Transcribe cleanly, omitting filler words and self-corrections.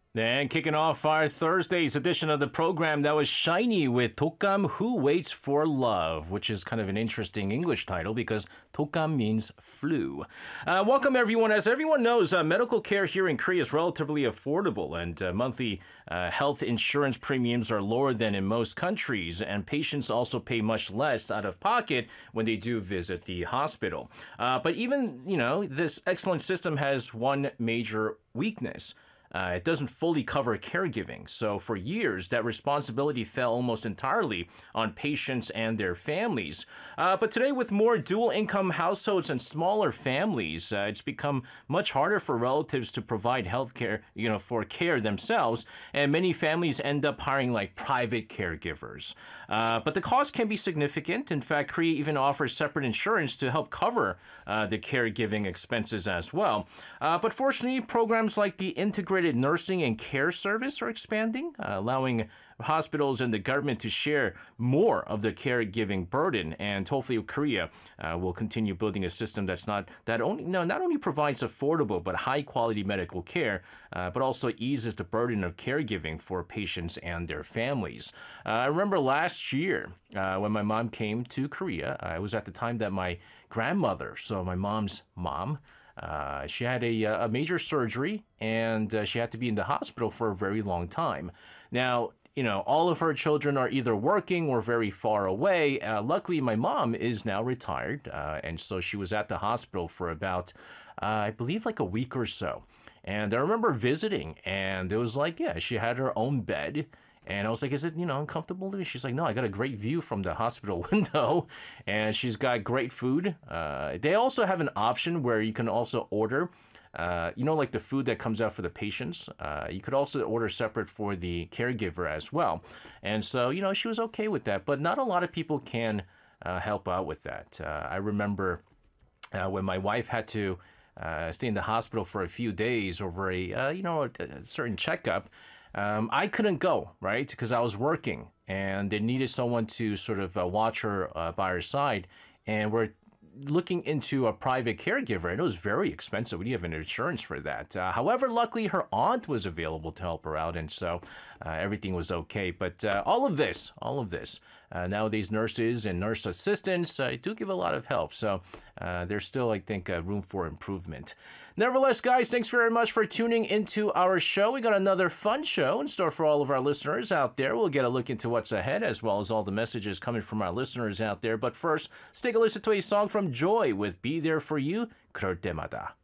And kicking off our Thursday's edition of the program, that was Shiny with Tokam Who Waits for Love, which is kind of an interesting English title because Tokam means flu. Welcome, everyone. As everyone knows, medical care here in Korea is relatively affordable, and monthly health insurance premiums are lower than in most countries, and patients also pay much less out of pocket when they do visit the hospital. But even, this excellent system has one major weakness. It doesn't fully cover caregiving. So for years, that responsibility fell almost entirely on patients and their families. But today, with more dual income households and smaller families, it's become much harder for relatives to provide health care, for care themselves. And many families end up hiring like private caregivers. But the cost can be significant. In fact, Korea even offers separate insurance to help cover the caregiving expenses as well. But fortunately, programs like the Integrated Nursing and Care Service are expanding, allowing hospitals and the government to share more of the caregiving burden. And hopefully Korea will continue building a system that's not only provides affordable but high quality medical care, but also eases the burden of caregiving for patients and their families. I remember last year when my mom came to Korea, it was at the time that my grandmother, so my mom's mom, she had a major surgery, and she had to be in the hospital for a very long time. Now, all of her children are either working or very far away. Luckily, my mom is now retired, and so she was at the hospital for about, I believe, like a week or so. And I remember visiting, and it was like, yeah, she had her own bed. And I was like, is it, uncomfortable? She's like, no, I got a great view from the hospital window. And she's got great food. They also have an option where you can also order, like the food that comes out for the patients. You could also order separate for the caregiver as well. And so, she was okay with that. But not a lot of people can help out with that. I remember when my wife had to stay in the hospital for a few days over a certain checkup. I couldn't go, right, because I was working, and they needed someone to sort of watch her by her side, and we're looking into a private caregiver, and it was very expensive. We didn't have an insurance for that. However, luckily, her aunt was available to help her out, and so everything was okay. But all of this, nowadays nurses and nurse assistants do give a lot of help. So there's still, I think, room for improvement. Nevertheless, guys, thanks very much for tuning into our show. We got another fun show in store for all of our listeners out there. We'll get a look into what's ahead, as well as all the messages coming from our listeners out there. But first, let's take a listen to a song from Joy with Be There For You, 그럴 때마다.